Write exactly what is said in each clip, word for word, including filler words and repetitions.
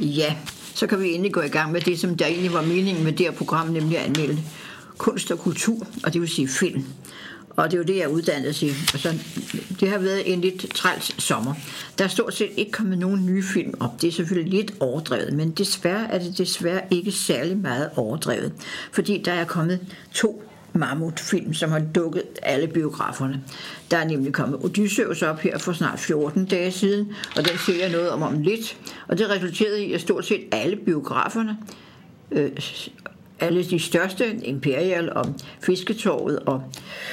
Ja, så kan vi endelig gå i gang med det, som der egentlig var meningen med det her program, nemlig at anmelde kunst og kultur, og det vil sige film. Og det er jo det, jeg er uddannet til. Altså, det har været en lidt træls sommer. Der er stort set ikke kommet nogen nye film op. Det er selvfølgelig lidt overdrevet, men desværre er det desværre ikke særlig meget overdrevet. Fordi der er kommet to mammutfilm, som har dukket alle biograferne. Der er nemlig kommet Odysseus op her for snart fjorten dage siden, og den ser jeg noget om om lidt. Og det resulterede i, at stort set alle biograferne, øh, alle de største, Imperial og Fisketorvet og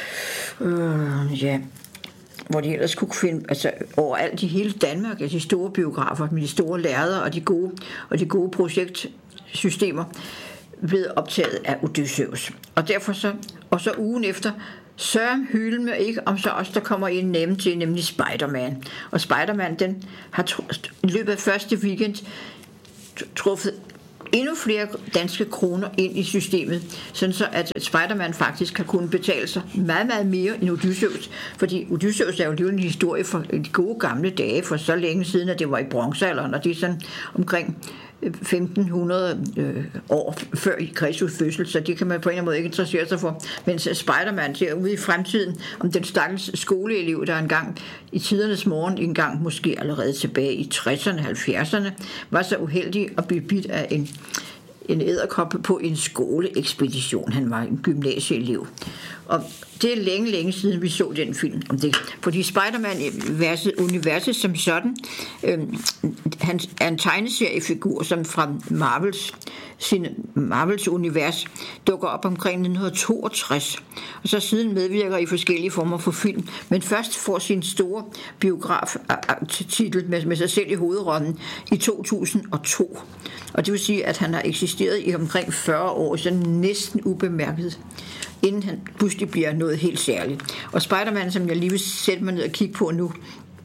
øh, ja, hvor de ellers kunne finde, altså overalt i hele Danmark, altså de store biografer med de store lærreder og de gode, og de gode projektsystemer, blevet optaget af Odysseus. Og derfor så, og så ugen efter, sørger hylme ikke om så også der kommer en nem til, nemlig Spider-Man. Og Spider-Man, den har i løbet af første weekend truffet endnu flere danske kroner ind i systemet, sådan så at Spider-Man faktisk har kunnet betale sig meget, meget mere end Odysseus, fordi Odysseus er jo en historie fra de gode gamle dage, for så længe siden, at det var i bronzealderen, og det er sådan omkring femten hundrede øh, år før i Kristus fødsel, så det kan man på en eller anden måde ikke interessere sig for. Mens Spider-Man ser ude i fremtiden om den stakkels skoleelev, der engang i tidernes morgen, engang måske allerede tilbage i tresserne, halvfjerdserne, var så uheldig at blive bidt af en, en edderkop på en skoleekspedition. Han var en gymnasieelev. Og det er længe, længe siden, vi så den film om det. Fordi Spider-Man-universet som sådan, øh, han er en tegneseriefigur, som fra Marvels, sin Marvels univers dukker op omkring nitten toogtres. Og så siden medvirker i forskellige former for film. Men først får sin store biograf-titel med, med sig selv i hovedrollen i to tusind og to. Og det vil sige, at han har eksisteret i omkring fyrre år, så næsten ubemærket, inden han pludselig bliver noget helt særligt. Og Spider-Man, som jeg lige vil sætte mig ned og kigge på nu,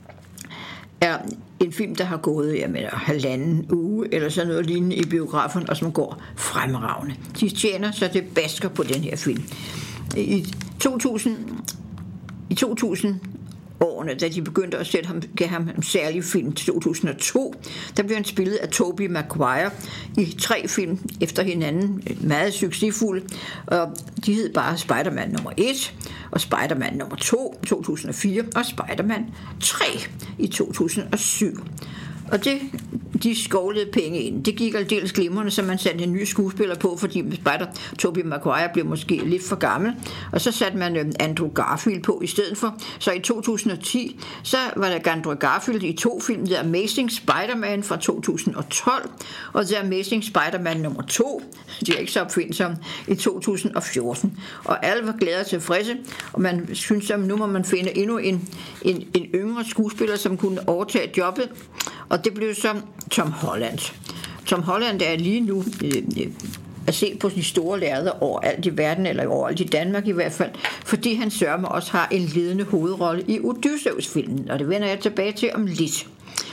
er en film, der har gået, jeg mener, halvanden uge, eller sådan noget lignende i biografen, og som går fremragende. De tjener, så det basker på den her film. I to tusind, i to tusind årene, da de begyndte at sætte ham, gav ham en særlig film til to tusind og to, der blev han spillet af Tobey Maguire i tre film efter hinanden, meget succesfulde, og de hed bare Spider-Man nummer et, og Spider-Man nummer to, to tusind og fire, og Spider-Man tre i to tusind og syv. Og det, de skovlede penge ind. Det gik aldeles glimrende, så man satte en ny skuespiller på, fordi Spider Tobey Maguire blev måske lidt for gammel. Og så satte man Andrew Garfield på i stedet for. Så i to tusind og ti, så var der Andrew Garfield i to film, The Amazing Spider-Man fra to tusind og tolv, og The Amazing Spider-Man nummer to, det er ikke så opfindsomt, i to tusind og fjorten. Og alle var glade og tilfredse, og man synes, at nu må man finde endnu en, en, en yngre skuespiller, som kunne overtage jobbet. Og det blev så Tom Holland. Tom Holland er lige nu øh, at se på de store lærreder overalt i verden, eller overalt i Danmark i hvert fald, fordi han sørger også har en ledende hovedrolle i Odysseus-filmen, og det vender jeg tilbage til om lidt.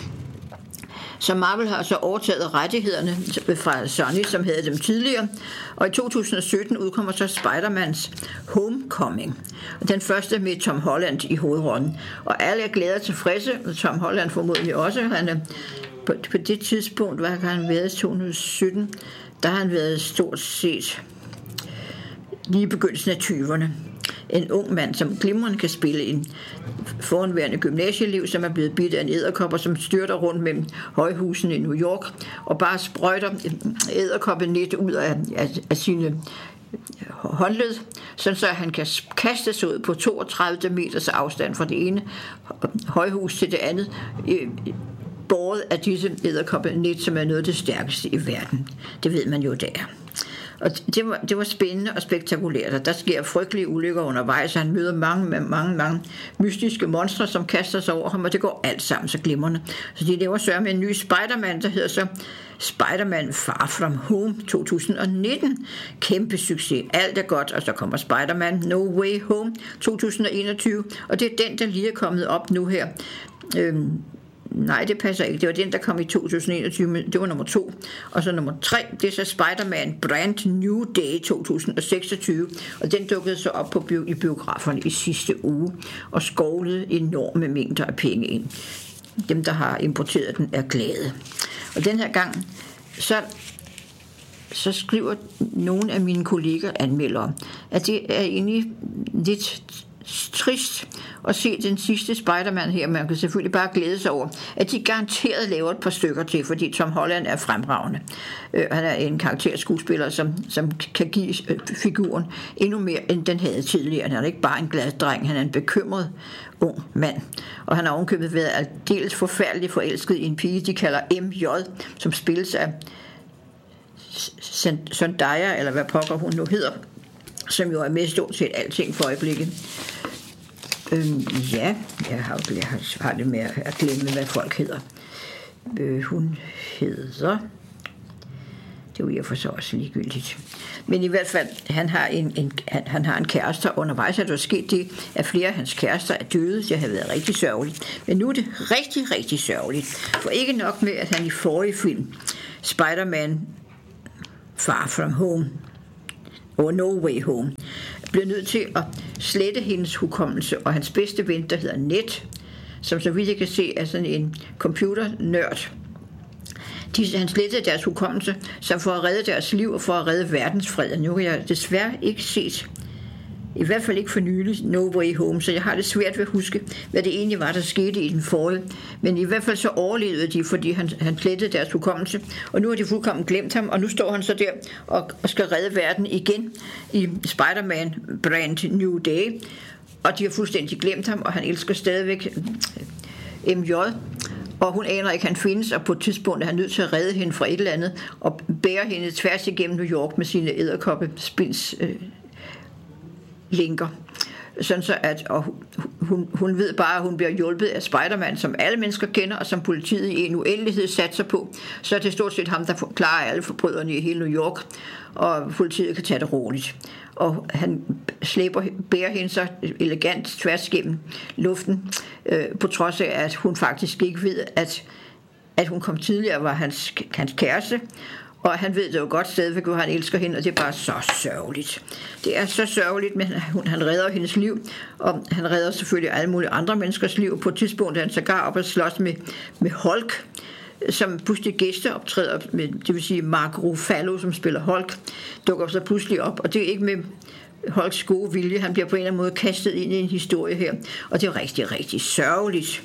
Så Marvel har så overtaget rettighederne fra Sony, som havde dem tidligere, og i to tusind og sytten udkommer så Spider-Mans Homecoming, og den første med Tom Holland i hovedrollen. Og alle er glade og tilfredse, og Tom Holland formodentlig også. Han er, på, på det tidspunkt, hvad har han været i to tusind og sytten, der har han været stort set lige i begyndelsen af tyverne. En ung mand, som glimrende kan spille en foranværende gymnasieelev, som er blevet bidt af en edderkop, og som styrter rundt mellem højhusene i New York, og bare sprøjter edderkoppenet ud af, af, af sine håndled, sådan så han kan kaste sig ud på toogtredive meters afstand fra det ene højhus til det andet, båret af disse edderkoppenet, som er noget af det stærkeste i verden. Det ved man jo, det er. Og det var, det var spændende og spektakulært, og der sker frygtelige ulykker undervejs, og han møder mange, mange, mange mystiske monstre, som kaster sig over ham, og det går alt sammen så glimrende. Så de laver så med en ny Spider-Man, der hedder så Spider-Man Far From Home to tusind og nitten. Kæmpe succes. Alt er godt, og så kommer Spider-Man No Way Home to tusind og enogtyve, og det er den, der lige er kommet op nu her. Øhm, Nej, det passer ikke. Det var den, der kom i to tusind og enogtyve. Det var nummer to. Og så nummer tre, det er så Spider-Man Brand New Day to tusind og seksogtyve. Og den dukkede så op på bio- i biograferne i sidste uge og skovlede enorme mængder af penge ind. Dem, der har importeret den, er glade. Og den her gang, så, så skriver nogle af mine kolleger, anmeldere, at det er egentlig lidt trist at se den sidste Spider-Man her. Man kan selvfølgelig bare glæde sig over, at de garanteret laver et par stykker til, fordi Tom Holland er fremragende. Øh, han er en karakterskuespiller, som, som kan give øh, figuren endnu mere, end den havde tidligere. Han er ikke bare en glad dreng, han er en bekymret ung mand. Og han har ovenkøbet været aldeles forfærdeligt forelsket i en pige, de kalder M J, som spilles af Zendaya, eller hvad pokker hun nu hedder, som jo er med stort set alting for øjeblikket. Øhm, ja, jeg har, jeg har det med at glemme, hvad folk hedder. Øh, hun hedder... Det er jo i og for sig også ligegyldigt. Men i hvert fald, han har en, en, han, han har en kæreste, og undervejs er der sket det, at flere af hans kærester er døde. Det har været rigtig sørgeligt. Men nu er det rigtig, rigtig sørgeligt. For ikke nok med, at han i forrige film, Spider-Man Far From Home, og No Way Home, bliver nødt til at slette hendes hukommelse, og hans bedste ven, der hedder Ned, som så vidt jeg kan se er sådan en computernørd. De, han slettede deres hukommelse, som for at redde deres liv og for at redde verdensfreden. Nu har jeg desværre ikke set, i hvert fald ikke for nylig, No Way Home, så jeg har det svært ved at huske, hvad det egentlig var, der skete i den forrige. Men i hvert fald så overlevede de, fordi han, han slettede deres hukommelse, og nu har de fuldkommen glemt ham, og nu står han så der og, og skal redde verden igen i Spider-Man Brand New Day, og de har fuldstændig glemt ham, og han elsker stadigvæk M J, og hun aner ikke, at han findes, og på et tidspunkt er han nødt til at redde hende fra et eller andet, og bære hende tværs igennem New York med sine edderkoppespins øh, linker. Sådan så at og hun, hun ved bare, at hun bliver hjulpet af Spider-Man, som alle mennesker kender, og som politiet i en uendelighed satser på. Så er det stort set ham, der klarer alle forbryderne i hele New York, og politiet kan tage det roligt. Og han slæber, bærer hende så elegant tværs gennem luften, øh, på trods af, at hun faktisk ikke ved, at, at hun kom tidligere, var hans, hans kæreste. Og han ved det jo godt stadigvæk, hvor han elsker hende, og det er bare så sørgeligt. Det er så sørgeligt, men han, han redder hendes liv, og han redder selvfølgelig alle mulige andre menneskers liv. På et tidspunkt er han sågar op og slås med, med Hulk, som pludselig gæsteoptræder med, det vil sige Mark Ruffalo, som spiller Hulk, dukker så pludselig op, og det er ikke med Hulks gode vilje. Han bliver på en eller anden måde kastet ind i en historie her, og det er rigtig, rigtig sørgeligt.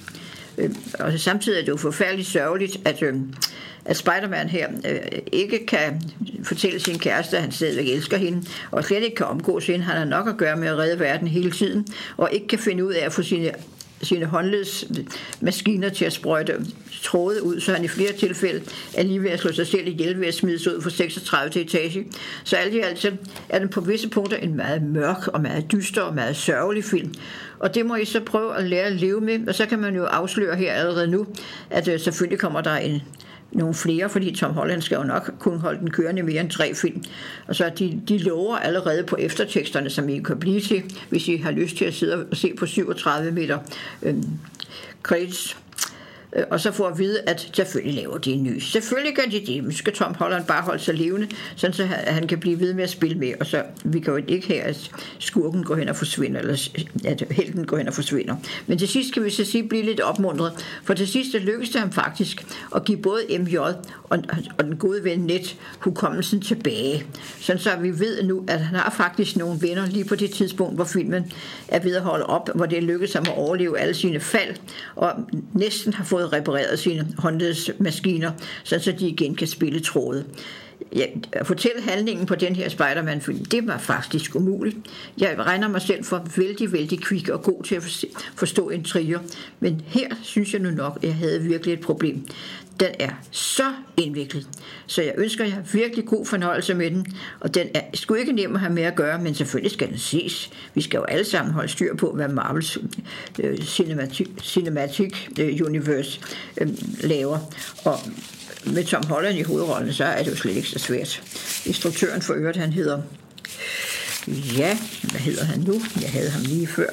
Og samtidig er det jo forfærdeligt sørgeligt, at, at Spider-Man her ikke kan fortælle sin kæreste, at han stadigvæk elsker hende, og slet ikke kan omgås hende. Han har nok at gøre med at redde verden hele tiden, og ikke kan finde ud af at få sine sine håndledsmaskiner til at sprøjte tråde ud, så han i flere tilfælde er lige ved at slå sig selv ihjel ved at smide sig ud fra seksogtredivte etage. Så alt i alt er den på visse punkter en meget mørk og meget dyster og meget sørgelig film. Og det må I så prøve at lære at leve med, og så kan man jo afsløre her allerede nu, at øh, selvfølgelig kommer der en nogle flere, fordi Tom Holland skal jo nok kunne holde den kørende mere end tre film. Og så de, de lover allerede på efterteksterne, som I kan blive til, hvis I har lyst til at sidde og se på syvogtredive meter øh, credits. Og så får at vide, at selvfølgelig laver de en ny. Selvfølgelig gør de det. Nu skal Tom Holland bare holde sig levende, sådan så han kan blive ved med at spille med. Og så vi kan jo ikke have, at skurken går hen og forsvinder, eller at helten går hen og forsvinder. Men til sidst kan vi så sige, blive lidt opmuntret. For til sidst lykkedes det ham faktisk at give både M J og, og den gode ven Ned hukommelsen tilbage. Sådan så vi ved nu, at han har faktisk nogle venner lige på det tidspunkt, hvor filmen er ved at holde op, hvor det lykkedes ham at overleve alle sine fald, og næsten har fået repareret sine håndledsmaskiner, så de igen kan spille tråde. Ja, at fortælle handlingen på den her Spider-Man-film, det var faktisk umuligt. Jeg regner mig selv for vældig, vældig kvik og god til at forstå intriger, men her synes jeg nu nok, at jeg havde virkelig et problem. Den er så indviklet, så jeg ønsker jer virkelig god fornøjelse med den, og den er sgu ikke nem at have med at gøre, men selvfølgelig skal den ses. Vi skal jo alle sammen holde styr på, hvad Marvels uh, Cinematic, Cinematic uh, Universe uh, laver, og med Tom Holland i hovedrollen, så er det jo slet ikke så svært. Instruktøren for øvrigt, han hedder, ja, hvad hedder han nu? Jeg havde ham lige før.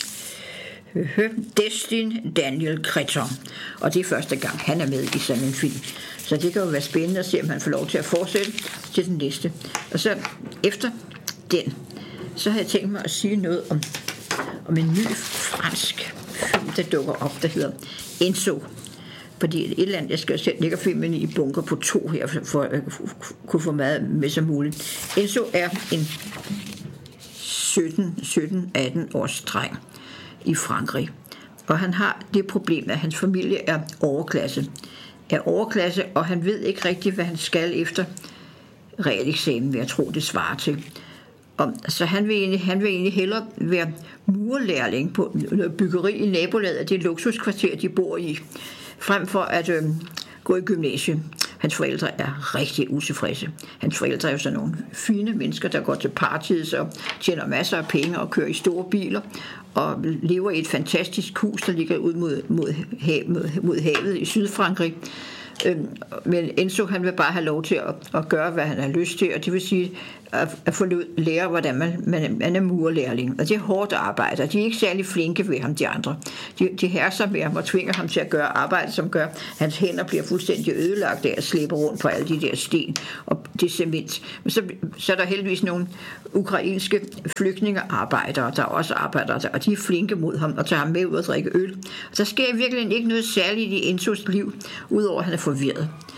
Destin Daniel Cretton, og det er første gang han er med i sådan en film, så det kan jo være spændende at se, om han får lov til at fortsætte til den næste. Og så efter den, så har jeg tænkt mig at sige noget om, om en ny fransk film, der dukker op, der hedder Enzo. fordi et eller andet, jeg skal selv lægge filmen i bunker på to her, for at kunne få meget med som muligt. Enzo er en sytten, sytten, atten års dreng i Frankrig, og han har det problem, at hans familie er overklasse. Er overklasse, og han ved ikke rigtigt, hvad han skal efter realeksamen, vil jeg tro, det svarer til. Og, så han vil, egentlig, han vil egentlig hellere være murerlærling på noget byggeri i nabolaget af det luksuskvarter, de bor i, frem for at øh, gå i gymnasiet. Hans forældre er rigtig utilfredse. Hans forældre er jo sådan nogle fine mennesker, der går til parties og tjener masser af penge og kører i store biler og lever i et fantastisk hus, der ligger ud mod, mod, mod, mod havet i Sydfrankrig. Men Enzo, han vil bare have lov til at, at gøre, hvad han har lyst til, og det vil sige at, at få lære, hvordan man, man, man er murerlærling. Og det er hårdt arbejde, og de er ikke særlig flinke ved ham, de andre. De, de herser med ham og tvinger ham til at gøre arbejde, som gør, at hans hænder bliver fuldstændig ødelagt af at slæbe rundt på alle de der sten og det cement. Men så, så er der heldigvis nogle ukrainske flygtningearbejdere, der også arbejder der, og de er flinke mod ham og tager ham med ud og drikke øl. Og der sker virkelig ikke noget særligt i Enzos liv, udover at han er forvirret.